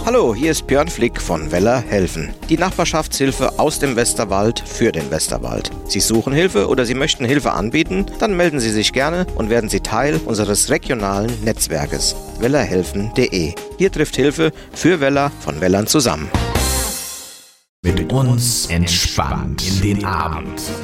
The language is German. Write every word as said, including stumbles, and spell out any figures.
Hallo, hier ist Björn Flick von Weller helfen. Die Nachbarschaftshilfe aus dem Westerwald für den Westerwald. Sie suchen Hilfe oder Sie möchten Hilfe anbieten? Dann melden Sie sich gerne und werden Sie Teil unseres regionalen Netzwerkes wellerhelfen punkt de. Hier trifft Hilfe für Weller von Wellern zusammen. Mit uns entspannt in den Abend.